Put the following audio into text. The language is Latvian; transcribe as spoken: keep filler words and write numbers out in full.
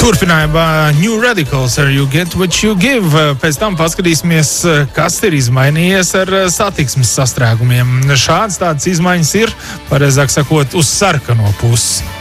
Turpinājumā New Radicals ar You Get What You Give. Pēc tam paskatīsimies, kas ir izmainījies ar satiksmes sastrēgumiem. Šāds tādas izmaiņas ir, pareizāk sakot, uz sarkano pusi.